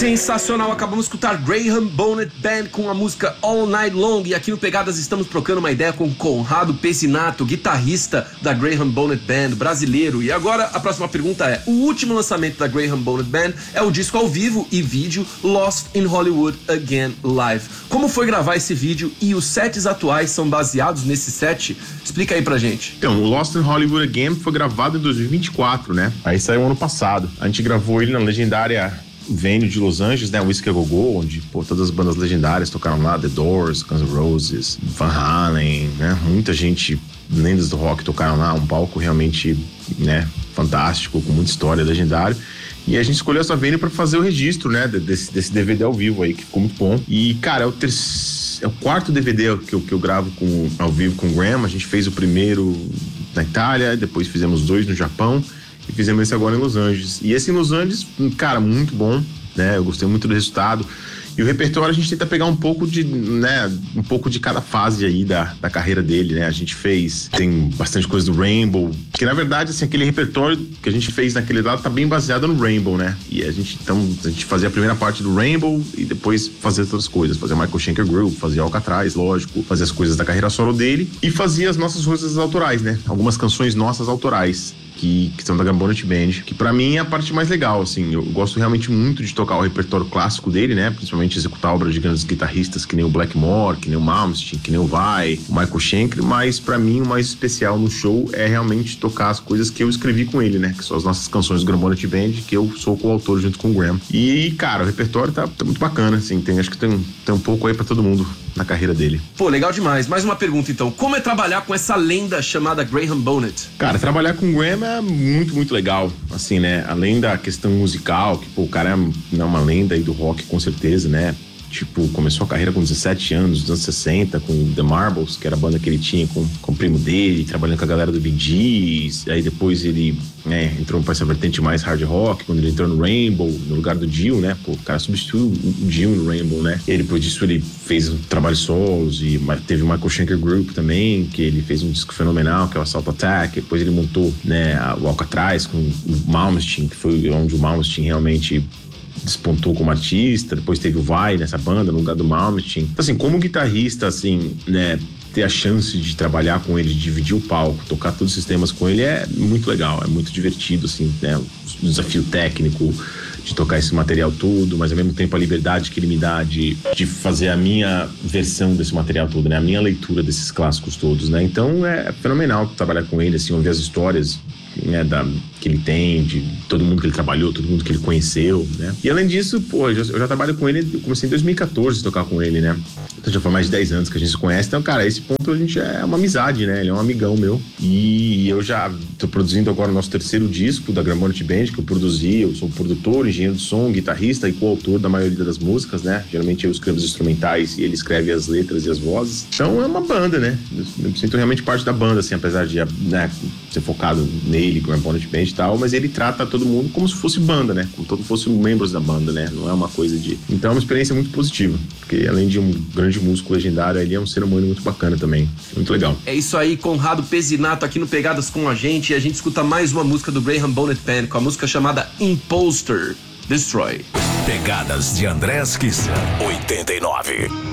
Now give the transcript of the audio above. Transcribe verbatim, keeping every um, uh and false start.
Sensacional, acabamos de escutar Graham Bonnet Band com a música All Night Long, e aqui no Pegadas estamos trocando uma ideia com Conrado Pezzinato, guitarrista da Graham Bonnet Band, brasileiro. E agora a próxima pergunta é: o último lançamento da Graham Bonnet Band é o disco ao vivo e vídeo Lost in Hollywood Again Live. Como foi gravar esse vídeo e os sets atuais são baseados nesse set? Explica aí pra gente. Então, o Lost in Hollywood Again foi gravado em dois mil e vinte e quatro, né? Aí saiu ano passado. A gente gravou ele na legendária venue de Los Angeles, né, o Whiskey A Go Go, onde, pô, todas as bandas legendárias tocaram lá, The Doors, Guns N' Roses, Van Halen, né, muita gente, lendas do rock tocaram lá, um palco realmente, né, fantástico, com muita história, legendário. E a gente escolheu essa venue para fazer o registro, né, desse, desse D V D ao vivo aí, que ficou muito bom. E, cara, é o terceiro, é o quarto D V D que eu, que eu gravo com, ao vivo com o Graham. A gente fez o primeiro na Itália, depois fizemos dois no Japão, e fizemos esse agora em Los Angeles. E esse em Los Angeles, cara, muito bom, né? Eu gostei muito do resultado. E o repertório a gente tenta pegar um pouco de, né, um pouco de cada fase aí da, da carreira dele, né? A gente fez, tem bastante coisa do Rainbow, que na verdade, assim, aquele repertório que a gente fez naquele lado tá bem baseado no Rainbow, né? E a gente, então, a gente fazia a primeira parte do Rainbow e depois fazia outras coisas, fazia Michael Schenker Group, fazia Alcatraz, lógico, fazia as coisas da carreira solo dele e fazia as nossas coisas autorais, né? Algumas canções nossas autorais. Que, que são da Graham Bonnet Band, que pra mim é a parte mais legal, assim, eu gosto realmente muito de tocar o repertório clássico dele, né, principalmente executar obras de grandes guitarristas que nem o Blackmore, que nem o Malmsteen, que nem o Vai, o Michael Schenker, mas pra mim o mais especial no show é realmente tocar as coisas que eu escrevi com ele, né, que são as nossas canções do Graham Bonnet Band, que eu sou coautor junto com o Graham. E, cara, o repertório tá, tá muito bacana, assim, tem, acho que tem, tem um pouco aí pra todo mundo na carreira dele. Pô, legal demais. Mais uma pergunta, então. Como é trabalhar com essa lenda chamada Graham Bonnet? Cara, trabalhar com o Graham é muito, muito legal. Assim, né? Além da questão musical, que, pô, o cara é uma lenda aí do rock, com certeza, né? Tipo, começou a carreira com dezessete anos, nos anos sessenta, com The Marbles, que era a banda que ele tinha com, com o primo dele, trabalhando com a galera do Bee Gees. Aí depois ele, né, entrou pra essa vertente mais hard rock, quando ele entrou no Rainbow, no lugar do Dio, né? Pô, o cara substituiu o Dio no Rainbow, né? E depois disso ele fez um trabalho solos e teve o Michael Schenker Group também, que ele fez um disco fenomenal, que é o Assault Attack. Depois ele montou, né, o Alcatraz com o Malmsteen, que foi onde o Malmsteen realmente despontou como artista. Depois teve o Vai nessa banda, no lugar do Malmsteen. Então, assim, como guitarrista, assim, né, ter a chance de trabalhar com ele, de dividir o palco, tocar todos os sistemas com ele é muito legal, é muito divertido, assim, né, o desafio técnico de tocar esse material todo, mas ao mesmo tempo a liberdade que ele me dá de, de fazer a minha versão desse material todo, né, a minha leitura desses clássicos todos, né, então é fenomenal trabalhar com ele, assim, ouvir as histórias, né, da, que ele tem, de todo mundo que ele trabalhou, todo mundo que ele conheceu, né? E além disso, pô, eu já, eu já trabalho com ele, eu comecei em dois mil e catorze a tocar com ele, né? Então já foi mais de dez anos que a gente se conhece. Então, cara, esse ponto a gente é uma amizade, né? Ele é um amigão meu. E eu já tô produzindo agora o nosso terceiro disco da Graham Bonnet Band, que eu produzi. Eu sou produtor, engenheiro de som, guitarrista e coautor da maioria das músicas, né? Geralmente eu escrevo os instrumentais e ele escreve as letras e as vozes. Então é uma banda, né? Eu, eu me sinto realmente parte da banda, assim, apesar de, né, ser focado nele, Graham Bonnet Band e tal, mas ele trata todo mundo como se fosse banda, né? Como todos fossem membros da banda, né? Não é uma coisa de... Então é uma experiência muito positiva, porque além de um grande músico legendário, ele é um ser humano muito bacana também. Muito legal. É isso aí, Conrado Pezzinato aqui no Pegadas com a gente, e a gente escuta mais uma música do Graham Bonnet Band, com a música chamada Imposter Destroy. Pegadas de Andrés Kisser, oitenta e nove.